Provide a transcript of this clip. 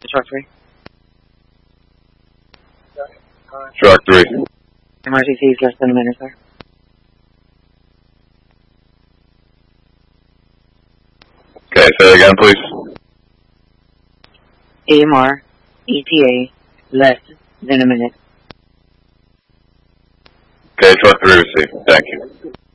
Truck 3. Truck 3. MRCC is less than a minute, sir. Okay, say it again, please. AMR, ETA, less than a minute. Okay, Truck 3 received. Thank you.